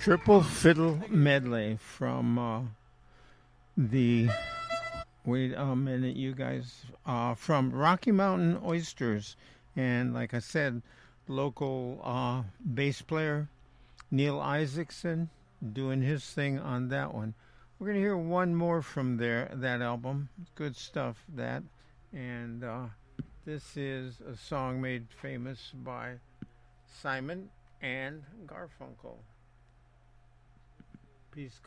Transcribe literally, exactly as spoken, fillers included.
Triple Fiddle Medley from uh, the, wait a minute, you guys, uh, from Rocky Mountain Oysters. And like I said, local uh, bass player Neil Isaacson doing his thing on that one. We're going to hear one more from there, that album. Good stuff, that. And uh, this is a song made famous by Simon and Garfunkel. Piece